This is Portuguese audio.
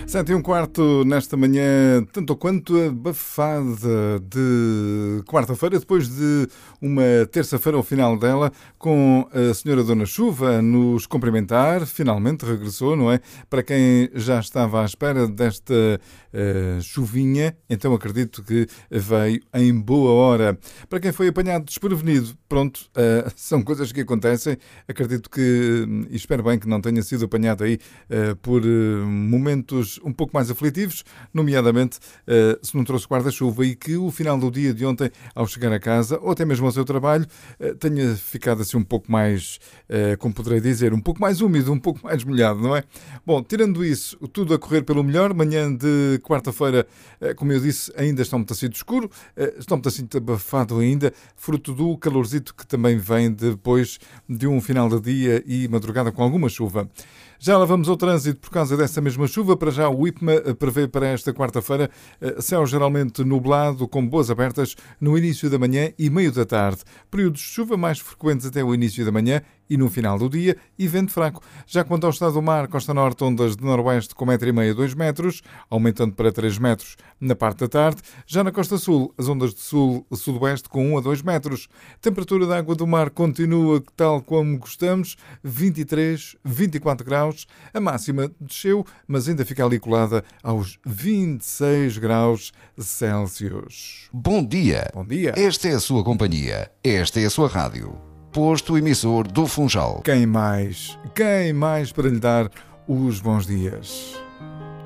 7h15 nesta manhã, tanto quanto abafada de quarta-feira, depois de uma terça-feira ao final dela, com a senhora Dona Chuva a nos cumprimentar. Finalmente regressou, não é? Para quem já estava à espera desta chuvinha, então acredito que veio em boa hora. Para quem foi apanhado desprevenido, pronto, são coisas que acontecem. Acredito que, e espero bem que não tenha sido apanhado aí por momentos um pouco mais aflitivos, nomeadamente se não trouxe guarda-chuva e que o final do dia de ontem, ao chegar a casa, ou até mesmo ao seu trabalho, tenha ficado assim um pouco mais, como poderei dizer, um pouco mais úmido, um pouco mais molhado, não é? Bom, tirando isso, tudo a correr pelo melhor. Manhã de quarta-feira, como eu disse, ainda está um tecido escuro, está um tecido abafado ainda, fruto do calorzito que também vem depois de um final de dia e madrugada com alguma chuva. Já lá vamos ao trânsito por causa dessa mesma chuva. Para já o IPMA prevê para esta quarta-feira céu geralmente nublado com boas abertas no início da manhã e meio da tarde. Períodos de chuva mais frequentes até o início da manhã e no final do dia e vento fraco. Já quanto ao estado do mar, costa norte, ondas de noroeste com 1,5 m a 2 metros, aumentando para 3 metros na parte da tarde. Já na costa sul, as ondas de sul-sudoeste com 1 a 2 metros. Temperatura da água do mar continua tal como gostamos, 23, 24 graus. A máxima desceu, mas ainda fica ali colada aos 26 graus Celsius. Bom dia. Bom dia. Esta é a sua companhia. Esta é a sua rádio. Posto emissor do Funchal. Quem mais? Quem mais para lhe dar os bons dias?